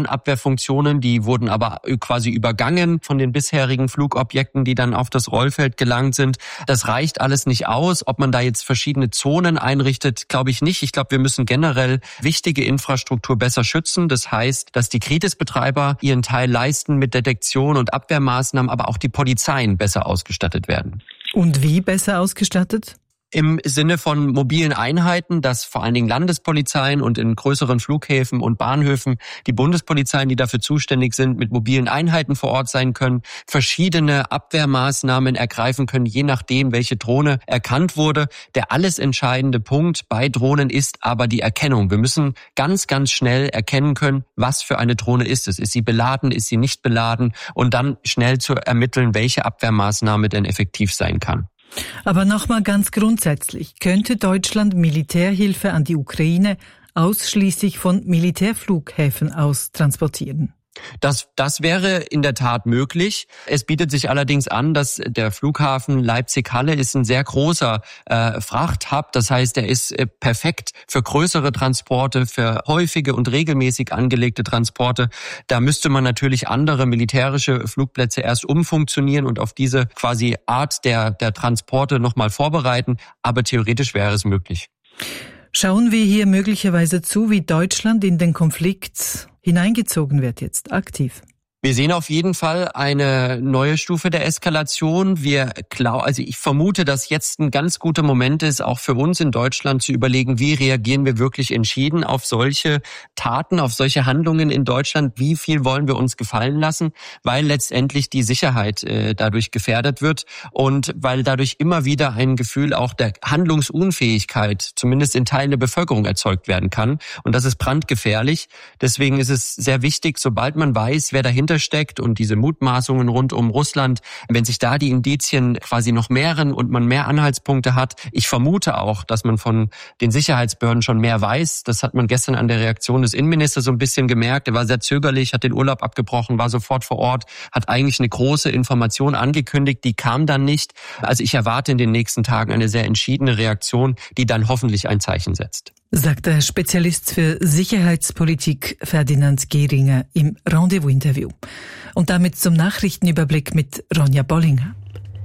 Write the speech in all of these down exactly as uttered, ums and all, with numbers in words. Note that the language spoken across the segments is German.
Drohnenabwehrfunktionen, die wurden aber quasi übergangen von den bisherigen Flugobjekten, die dann auf das Rollfeld gelangt sind. Das reicht alles nicht aus. Ob man da jetzt verschiedene Zonen einrichtet, glaube ich nicht. Ich glaube, wir müssen generell wichtige Infrastruktur besser schützen. Das heißt, dass die Kritisbetreiber ihren Teil leisten mit Detektion und Abwehrmaßnahmen, aber auch die Polizeien besser ausgestattet werden. Und wie besser ausgestattet? Im Sinne von mobilen Einheiten, dass vor allen Dingen Landespolizeien und in größeren Flughäfen und Bahnhöfen die Bundespolizeien, die dafür zuständig sind, mit mobilen Einheiten vor Ort sein können, verschiedene Abwehrmaßnahmen ergreifen können, je nachdem, welche Drohne erkannt wurde. Der alles entscheidende Punkt bei Drohnen ist aber die Erkennung. Wir müssen ganz, ganz schnell erkennen können, was für eine Drohne ist es. Ist sie beladen, ist sie nicht beladen? Und dann schnell zu ermitteln, welche Abwehrmaßnahme denn effektiv sein kann. Aber nochmal ganz grundsätzlich, könnte Deutschland Militärhilfe an die Ukraine ausschließlich von Militärflughäfen aus transportieren? Das, das wäre in der Tat möglich. Es bietet sich allerdings an, dass der Flughafen Leipzig-Halle ist ein sehr großer äh, Frachthub. Das heißt, er ist äh, perfekt für größere Transporte, für häufige und regelmäßig angelegte Transporte. Da müsste man natürlich andere militärische Flugplätze erst umfunktionieren und auf diese quasi Art der, der Transporte nochmal vorbereiten. Aber theoretisch wäre es möglich. Schauen wir hier möglicherweise zu, wie Deutschland in den Konflikt hineingezogen wird jetzt, aktiv? Wir sehen auf jeden Fall eine neue Stufe der Eskalation. Wir glauben, also ich vermute, dass jetzt ein ganz guter Moment ist, auch für uns in Deutschland zu überlegen, wie reagieren wir wirklich entschieden auf solche Taten, auf solche Handlungen in Deutschland. Wie viel wollen wir uns gefallen lassen, weil letztendlich die Sicherheit äh, dadurch gefährdet wird und weil dadurch immer wieder ein Gefühl auch der Handlungsunfähigkeit, zumindest in Teilen der Bevölkerung, erzeugt werden kann. Und das ist brandgefährlich. Deswegen ist es sehr wichtig, sobald man weiß, wer dahinter steckt und diese Mutmaßungen rund um Russland, wenn sich da die Indizien quasi noch mehren und man mehr Anhaltspunkte hat. Ich vermute auch, dass man von den Sicherheitsbehörden schon mehr weiß. Das hat man gestern an der Reaktion des Innenministers so ein bisschen gemerkt. Er war sehr zögerlich, hat den Urlaub abgebrochen, war sofort vor Ort, hat eigentlich eine große Information angekündigt, die kam dann nicht. Also ich erwarte in den nächsten Tagen eine sehr entschiedene Reaktion, die dann hoffentlich ein Zeichen setzt. Sagt der Spezialist für Sicherheitspolitik Ferdinand Gehringer im Rendezvous-Interview. Und damit zum Nachrichtenüberblick mit Ronja Bollinger.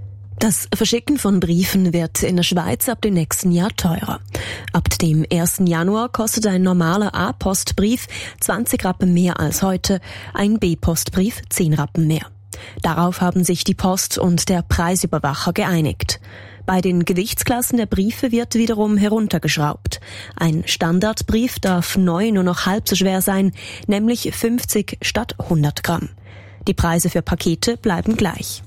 Das Verschicken von Briefen wird in der Schweiz ab dem nächsten Jahr teurer. Ab dem ersten Januar kostet ein normaler A-Postbrief zwanzig Rappen mehr als heute, ein B-Postbrief zehn Rappen mehr. Darauf haben sich die Post und der Preisüberwacher geeinigt. Bei den Gewichtsklassen der Briefe wird wiederum heruntergeschraubt. Ein Standardbrief darf neu nur noch halb so schwer sein, nämlich fünfzig statt hundert Gramm. Die Preise für Pakete bleiben gleich.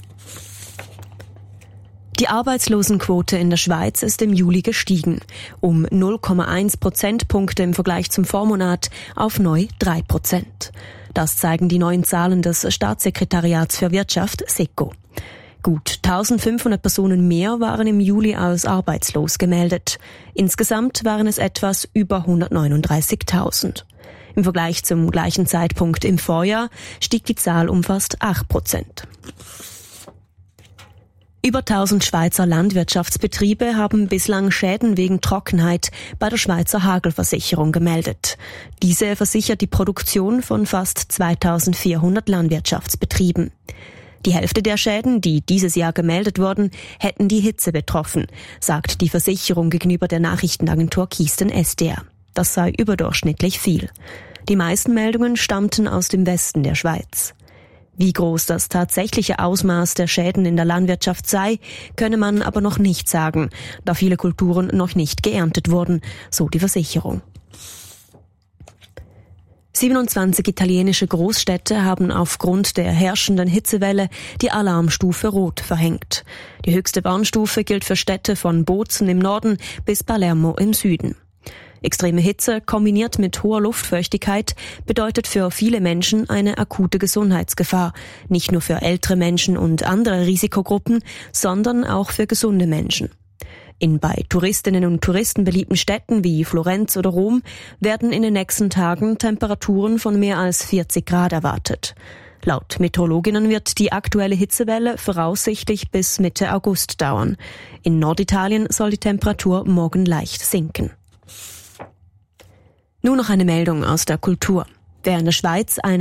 Die Arbeitslosenquote in der Schweiz ist im Juli gestiegen, um null Komma eins Prozentpunkte im Vergleich zum Vormonat auf neu drei Prozent. Das zeigen die neuen Zahlen des Staatssekretariats für Wirtschaft SECO. Gut eintausendfünfhundert Personen mehr waren im Juli als arbeitslos gemeldet. Insgesamt waren es etwas über hundertneununddreißigtausend. Im Vergleich zum gleichen Zeitpunkt im Vorjahr stieg die Zahl um fast acht Prozent. Über tausend Schweizer Landwirtschaftsbetriebe haben bislang Schäden wegen Trockenheit bei der Schweizer Hagelversicherung gemeldet. Diese versichert die Produktion von fast zweitausendvierhundert Landwirtschaftsbetrieben. Die Hälfte der Schäden, die dieses Jahr gemeldet wurden, hätten die Hitze betroffen, sagt die Versicherung gegenüber der Nachrichtenagentur Kisten S D R. Das sei überdurchschnittlich viel. Die meisten Meldungen stammten aus dem Westen der Schweiz. Wie groß das tatsächliche Ausmaß der Schäden in der Landwirtschaft sei, könne man aber noch nicht sagen, da viele Kulturen noch nicht geerntet wurden, so die Versicherung. siebenundzwanzig italienische Großstädte haben aufgrund der herrschenden Hitzewelle die Alarmstufe Rot verhängt. Die höchste Warnstufe gilt für Städte von Bozen im Norden bis Palermo im Süden. Extreme Hitze kombiniert mit hoher Luftfeuchtigkeit bedeutet für viele Menschen eine akute Gesundheitsgefahr, nicht nur für ältere Menschen und andere Risikogruppen, sondern auch für gesunde Menschen. In bei Touristinnen und Touristen beliebten Städten wie Florenz oder Rom werden in den nächsten Tagen Temperaturen von mehr als vierzig Grad erwartet. Laut Meteorologinnen wird die aktuelle Hitzewelle voraussichtlich bis Mitte August dauern. In Norditalien soll die Temperatur morgen leicht sinken. Nur noch eine Meldung aus der Kultur. Wer in der Schweiz eine